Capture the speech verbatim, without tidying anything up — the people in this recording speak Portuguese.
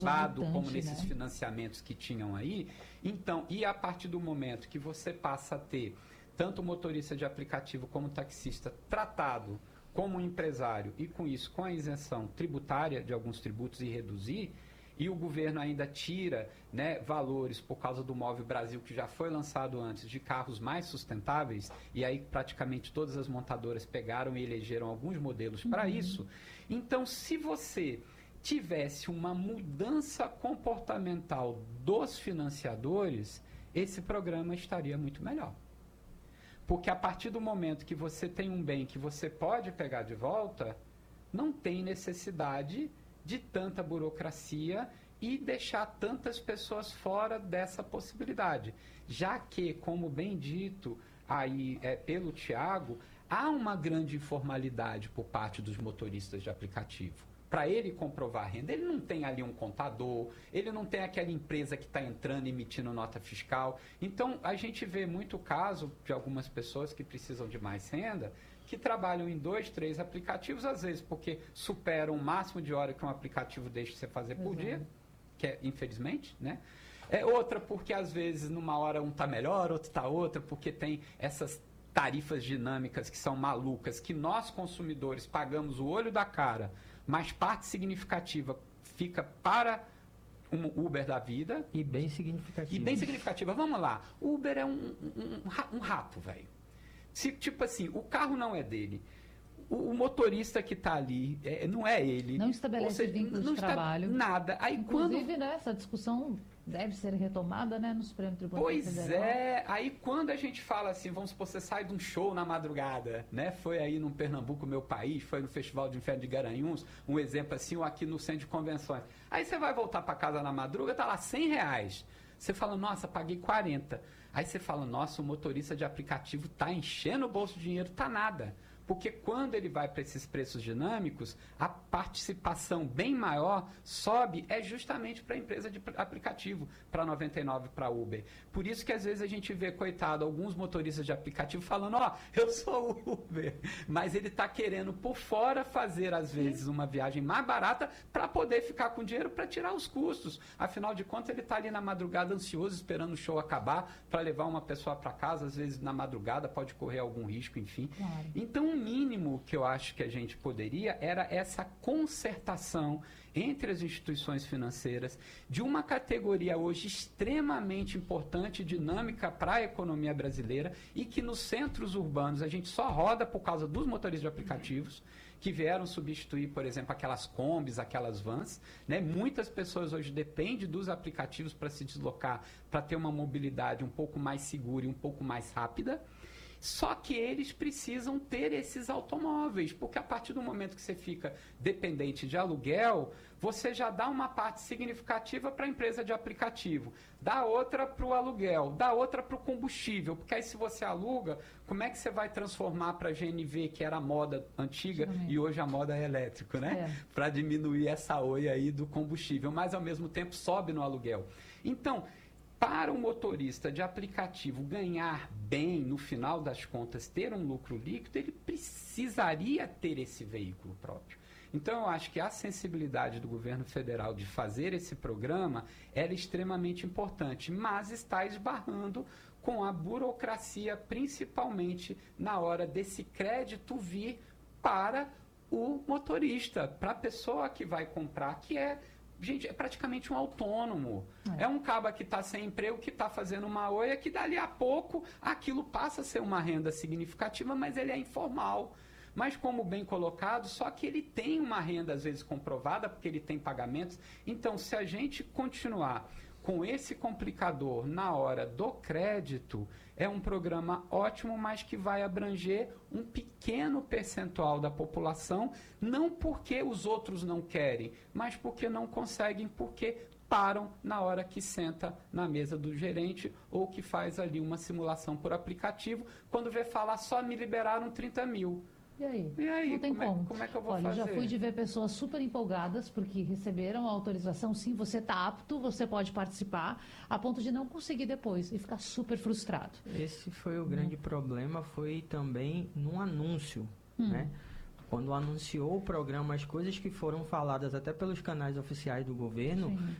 como nesses né? financiamentos que tinham aí. Então, e a partir do momento que você passa a ter tanto o motorista de aplicativo como o taxista tratado como um empresário e com isso, com a isenção tributária de alguns tributos e reduzir, e o governo ainda tira né, valores por causa do Move Brasil, que já foi lançado antes, de carros mais sustentáveis, e aí praticamente todas as montadoras pegaram e elegeram alguns modelos para uhum. isso. Então, se você tivesse uma mudança comportamental dos financiadores, esse programa estaria muito melhor. Porque a partir do momento que você tem um bem que você pode pegar de volta, não tem necessidade de tanta burocracia e deixar tantas pessoas fora dessa possibilidade. Já que, como bem dito aí é, pelo Tiago, há uma grande informalidade por parte dos motoristas de aplicativo. Para ele comprovar a renda, ele não tem ali um contador, ele não tem aquela empresa que está entrando e emitindo nota fiscal. Então, a gente vê muito caso de algumas pessoas que precisam de mais renda, que trabalham em dois, três aplicativos, às vezes porque superam o máximo de hora que um aplicativo deixa de você fazer por Exato. dia, que é, infelizmente, né? É outra porque, às vezes, numa hora um está melhor, outro está outra, porque tem essas tarifas dinâmicas que são malucas, que nós, consumidores, pagamos o olho da cara, mas parte significativa fica para um Uber da vida. E bem significativa. E bem significativa. Vamos lá. Uber é um, um, um rato, velho. Tipo assim, o carro não é dele. O, o motorista que está ali é, não é ele. Não estabelece seja, vínculos não de trabalho. Nada. Aí, Inclusive, quando... né, essa discussão deve ser retomada né, no Supremo Tribunal pois Federal. Pois é. Aí quando a gente fala assim, vamos supor, você sai de um show na madrugada, né? Foi aí no Pernambuco, meu país, foi no Festival de Inferno de Garanhuns, um exemplo assim, ou aqui no Centro de Convenções. Aí você vai voltar para casa na madruga, tá lá cem reais. Você fala, nossa, paguei quarenta. Aí você fala, nossa, o motorista de aplicativo tá enchendo o bolso de dinheiro, tá nada. Porque quando ele vai para esses preços dinâmicos, a participação bem maior sobe é justamente para a empresa de aplicativo, para noventa e nove, para Uber. Por isso que às vezes a gente vê, coitado, alguns motoristas de aplicativo falando, ó, oh, eu sou Uber, mas ele está querendo por fora fazer, às vezes, uma viagem mais barata para poder ficar com dinheiro para tirar os custos. Afinal de contas, ele está ali na madrugada ansioso, esperando o show acabar, para levar uma pessoa para casa, às vezes na madrugada pode correr algum risco, enfim. Claro. Então, o mínimo que eu acho que a gente poderia era essa concertação entre as instituições financeiras de uma categoria hoje extremamente importante, dinâmica para a economia brasileira e que nos centros urbanos a gente só roda por causa dos motoristas de aplicativos que vieram substituir, por exemplo, aquelas combis, aquelas vans, né? Muitas pessoas hoje dependem dos aplicativos para se deslocar, para ter uma mobilidade um pouco mais segura e um pouco mais rápida. Só que eles precisam ter esses automóveis, porque a partir do momento que você fica dependente de aluguel, você já dá uma parte significativa para a empresa de aplicativo, dá outra para o aluguel, dá outra para o combustível, porque aí se você aluga, como é que você vai transformar para a G N V, que era a moda antiga, Sim. e hoje a moda é elétrico, né? É. Para diminuir essa oi aí do combustível, mas ao mesmo tempo sobe no aluguel. Então, para o motorista de aplicativo ganhar bem, no final das contas, ter um lucro líquido, ele precisaria ter esse veículo próprio. Então, eu acho que a sensibilidade do governo federal de fazer esse programa era extremamente importante, mas está esbarrando com a burocracia, principalmente na hora desse crédito vir para o motorista, para a pessoa que vai comprar, que é... Gente, é praticamente um autônomo. É, é um caba que está sem emprego, que está fazendo uma oia, que dali a pouco aquilo passa a ser uma renda significativa, mas ele é informal. Mas como bem colocado, só que ele tem uma renda às vezes comprovada, porque ele tem pagamentos. Então, se a gente continuar com esse complicador na hora do crédito, é um programa ótimo, mas que vai abranger um pequeno percentual da população, não porque os outros não querem, mas porque não conseguem, porque param na hora que senta na mesa do gerente ou que faz ali uma simulação por aplicativo, quando vê falar só me liberaram trinta mil. E aí? E aí? Não tem como, como. É, como é que eu vou Olha, fazer? Eu já fui de ver pessoas super empolgadas porque receberam a autorização, sim, você está apto, você pode participar, a ponto de não conseguir depois e ficar super frustrado. Esse foi o grande hum. problema, foi também no anúncio, hum. né? quando anunciou o programa, as coisas que foram faladas até pelos canais oficiais do governo, Sim.